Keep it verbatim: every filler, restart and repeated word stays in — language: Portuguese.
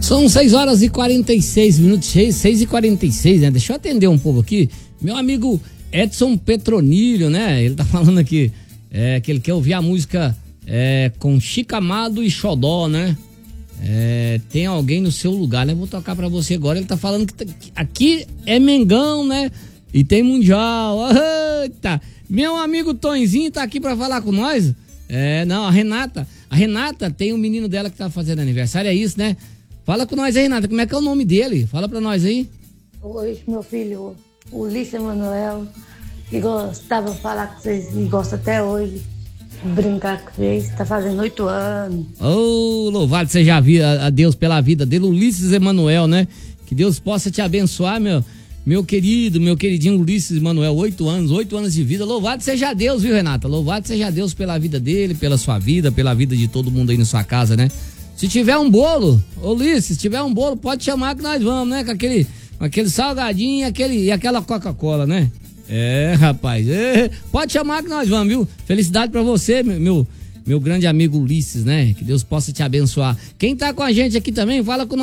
São seis horas e quarenta e seis minutos, seis e quarenta e seis, né? Deixa eu atender um povo aqui. Meu amigo Edson Petronilho, né? Ele tá falando aqui é, que ele quer ouvir a música é, com Chica Amado e Xodó, né? É, tem alguém no seu lugar, né? Vou tocar pra você agora. Ele tá falando que, tá, que aqui é Mengão, né? E tem Mundial. Eita! Meu amigo Tonzinho tá aqui pra falar com nós. É, não, a Renata. A Renata tem um menino dela que tá fazendo aniversário, é isso, né? Fala com nós aí, Renata, como é que é o nome dele? Fala pra nós aí. Hoje, meu filho, Ulisses Emanuel, que gostava de falar com vocês e gosta até hoje, brincar com vocês, tá fazendo oito anos. Oh, louvado seja a Deus pela vida dele, Ulisses Emanuel, né? Que Deus possa te abençoar, meu, meu querido, meu queridinho Ulisses Emanuel, oito anos, oito anos de vida. Louvado seja Deus, viu, Renata? Louvado seja Deus pela vida dele, pela sua vida, pela vida de todo mundo aí na sua casa, né? Se tiver um bolo, Ulisses, se tiver um bolo, pode chamar que nós vamos, né? Com aquele, com aquele salgadinho e, aquele, e aquela Coca-Cola, né? É, rapaz, é, pode chamar que nós vamos, viu? Felicidade pra você, meu, meu, meu grande amigo Ulisses, né? Que Deus possa te abençoar. Quem tá com a gente aqui também, fala com nós.